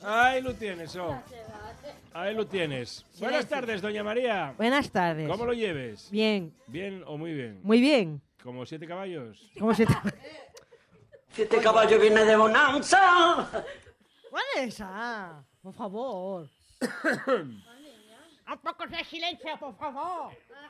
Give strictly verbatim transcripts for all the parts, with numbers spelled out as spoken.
Ahí lo tienes, oh. Ahí lo tienes. Buenas tardes, doña María. Buenas tardes. ¿Cómo lo lleves? Bien. ¿Bien o muy bien? Muy bien. ¿Como siete caballos? ¿Cómo se te... Siete caballos viene de bonanza. ¿Cuál es esa? Por favor. Un poco de silencio, por favor.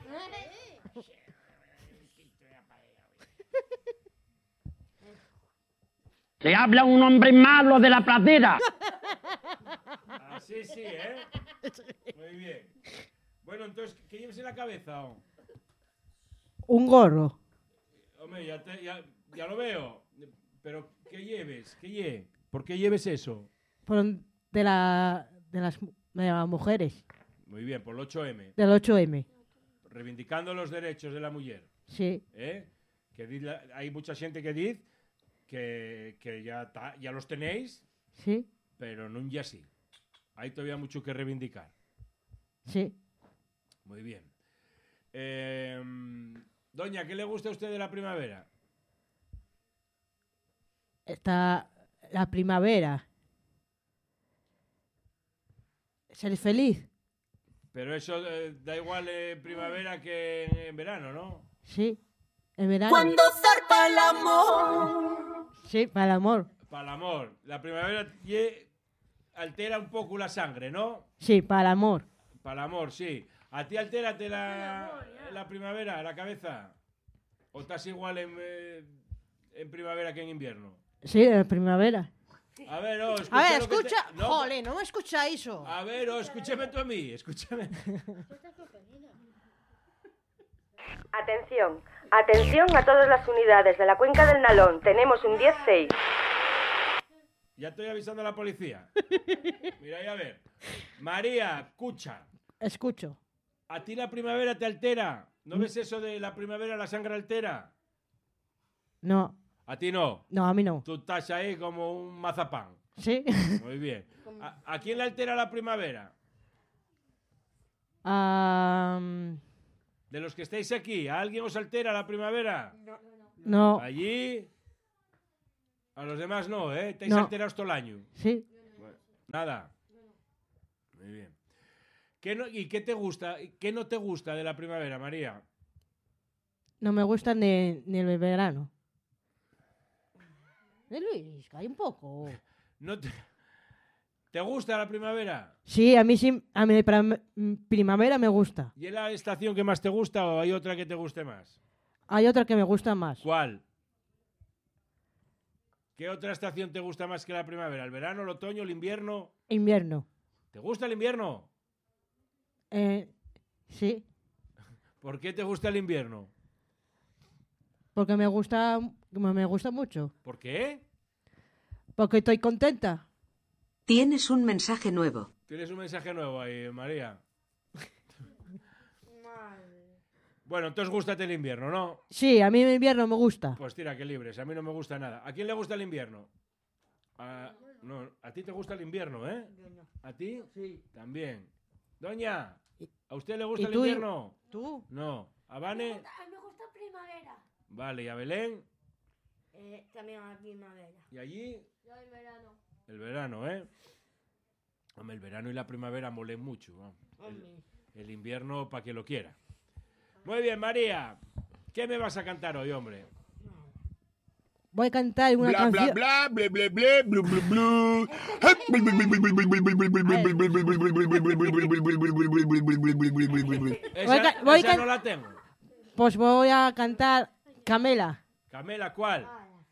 Le habla un hombre malo de la pradera. Así sí, ¿eh? Muy bien. Bueno, entonces, ¿qué lleves en la cabeza? Oh? Un gorro. Hombre, ya, te, ya, ya lo veo. Pero, ¿qué lleves? ¿Qué lle? ¿Por qué lleves eso? Por de, la, de, las, de las mujeres. Muy bien, por el ocho eme. Del ocho eme. Reivindicando los derechos de la mujer. Sí. ¿Eh? Que di, hay mucha gente que dice que, que ya, ta, ya los tenéis, Sí. pero no ya sí. Hay todavía mucho que reivindicar. Sí. Muy bien. Eh, doña, ¿qué le gusta a usted de la primavera? Está la primavera. Ser feliz. Pero eso eh, da igual en primavera que en, en verano, ¿no? Sí. En verano. Cuando zarpa el amor. Sí, para el amor. Para el amor. La primavera ye, altera un poco la sangre, ¿no? Sí, para el amor. Para el amor, sí. ¿A ti altérate la, la primavera, la cabeza? ¿O estás igual en, eh, en primavera que en invierno? Sí, en primavera. A ver, oh, escucha. A ver, lo que escucha. te... no, Jole, no me escucha eso. A ver, oh, escúchame tú a mí, escúchame. Atención, atención a todas las unidades de la Cuenca del Nalón. Tenemos un diez seis. Ya estoy avisando a la policía. Mira, ahí a ver. María, escucha. Escucho. ¿A ti la primavera te altera? ¿No ves eso de la primavera la sangre altera? No. ¿A ti no? No, a mí no. Tú estás ahí como un mazapán. Sí. Muy bien. ¿A, a quién le altera la primavera? Um, De los que estáis aquí, ¿a alguien os altera la primavera? no. Allí. A los demás no, ¿eh? Estáis No. alterados todo el año. Sí. Bueno, nada. Muy bien. ¿Qué no, ¿Y qué te gusta? ¿Qué no te gusta de la primavera, María? No me gusta ni, ni el verano. Eh, Luis, hay un poco. ¿No te, ¿Te gusta la primavera? Sí, a mí sí, a mí para primavera me gusta. ¿Y es la estación que más te gusta o hay otra que te guste más? Hay otra que me gusta más. ¿Cuál? ¿Qué otra estación te gusta más que la primavera? ¿El verano, el otoño, el invierno? Invierno. ¿Te gusta el invierno? Eh, sí, ¿Por qué te gusta el invierno? porque me gusta, me gusta mucho. ¿Por qué? Porque estoy contenta. Tienes un mensaje nuevo. Tienes un mensaje nuevo ahí, María. Bueno, entonces gústate el invierno, ¿no? Sí, a mí el invierno me gusta. Pues tira, que libres. A mí no me gusta nada. ¿A quién le gusta el invierno? A, no, a ti te gusta el invierno, ¿eh? ¿A ti? Sí. También. Doña, ¿a usted le gusta ¿Y el tú? invierno? ¿Tú? No. ¿A Vane? A mí me gusta primavera. Vale, ¿y a Belén? Eh, también a primavera. ¿Y allí? Yo el verano. El verano, ¿eh? Hombre, el verano y la primavera molen mucho, ¿no? El, el invierno para que lo quiera. Muy bien, María. ¿Qué me vas a cantar hoy, hombre? Voy a cantar una Bla canción. bla bla bla bla bla bla bla bla. Esa, Voy ca- voy esa can- no la tengo. Pues voy a cantar Camela. Camela, ¿cuál?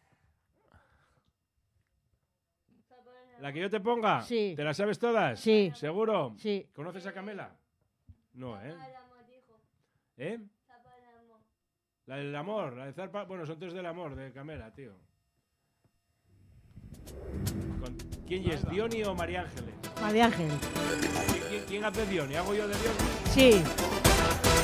¿La que yo te ponga? Sí. ¿Te la sabes todas? Sí. ¿Seguro? Sí. ¿Conoces a Camela? No, ¿eh? ¿Eh? La del amor, la de Zarpa. Bueno, son tres del amor, de Camela, tío. ¿Con ¿Quién es? ¿Diony o María Ángeles? María Ángel. ¿Quién, quién, quién hace Diony? ¿Hago yo de Diony? Sí.